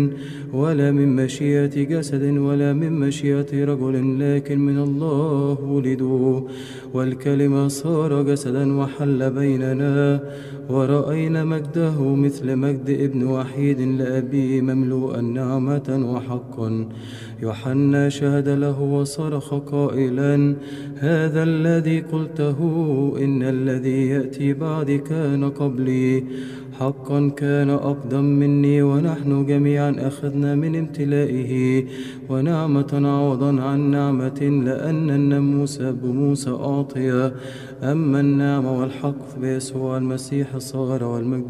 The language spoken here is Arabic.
ولا من مشيئة جسد ولا من مشيئة رجل، لكن من الله ولدوا. والكلمة صار جسدا وحل بيننا، ورأينا مجده مثل مجد ابن وحيد لأبيه مملوءا نعمة وحقا. يوحنا شهد له وصرخ قائلا: هذا الذي قلته، إن الذي يأتي بعدي كان قبلي، حقا كان أقدم مني. ونحن جميعا أخذنا من امتلائه ونعمة عوضا عن نعمة، لأن الناموس بموسى أعطي، أما النعمة والحق بيسوع المسيح صار، والمجد